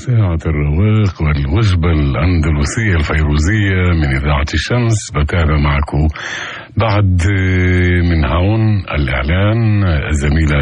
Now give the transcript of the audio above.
ساعة الرواق والوجبة الأندلسية الفيروزية من إذاعة الشمس. بتابع معكم بعد من هون الإعلان الزميلة